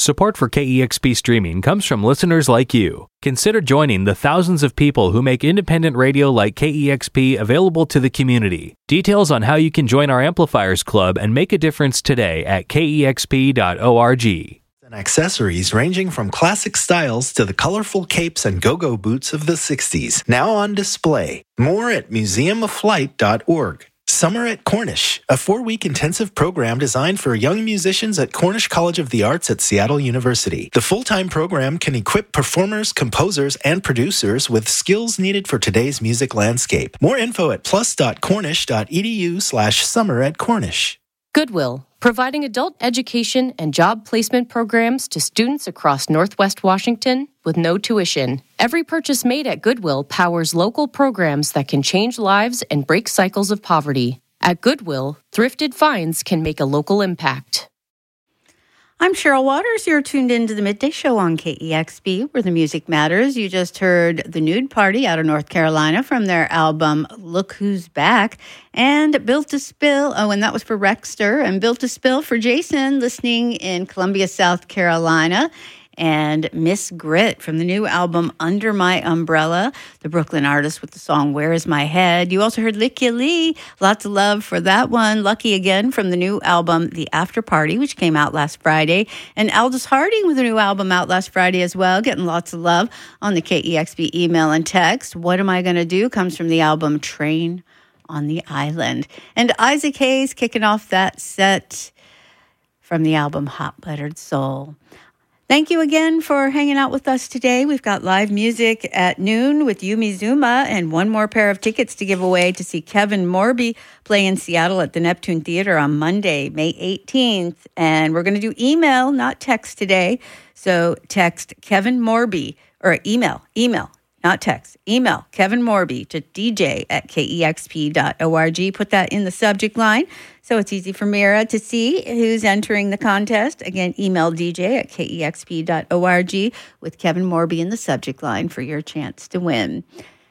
Support for KEXP streaming comes from listeners like you. Consider joining the thousands of people who make independent radio like KEXP available to the community. Details on how you can join our Amplifiers Club and make a difference today at kexp.org. And accessories ranging from classic styles to the colorful capes and go-go boots of the 60s. Now on display. More at museumofflight.org. Summer at Cornish, a 4-week intensive program designed for young musicians at Cornish College of the Arts at Seattle University. The full-time program can equip performers, composers, and producers with skills needed for today's music landscape. More info at plus.cornish.edu/summer at Cornish. Goodwill, providing adult education and job placement programs to students across Northwest Washington with no tuition. Every purchase made at Goodwill powers local programs that can change lives and break cycles of poverty. At Goodwill, thrifted finds can make a local impact. I'm Cheryl Waters. You're tuned into the Midday Show on KEXP, where the music matters. You just heard The Nude Party out of North Carolina from their album Look Who's Back, and Built to Spill. Oh, and that was for Rexter, and Built to Spill for Jason, listening in Columbia, South Carolina. And Miss Grit from the new album Under My Umbrella, the Brooklyn artist with the song Where Is My Head. You also heard Lykia Lee, lots of love for that one. Lucky Again from the new album The After Party, which came out last Friday. And Aldous Harding with a new album out last Friday as well, getting lots of love on the KEXP email and text. What Am I Gonna Do comes from the album Train on the Island. And Isaac Hayes kicking off that set from the album Hot Buttered Soul. Thank you again for hanging out with us today. We've got live music at noon with Yumi Zuma and one more pair of tickets to give away to see Kevin Morby play in Seattle at the Neptune Theater on Monday, May 18th. And we're going to do email, not text today. So text Kevin Morby, or email, not text. Email Kevin Morby to dj@kexp.org. Put that in the subject line so it's easy for Mira to see who's entering the contest. Again, email dj@kexp.org with Kevin Morby in the subject line for your chance to win.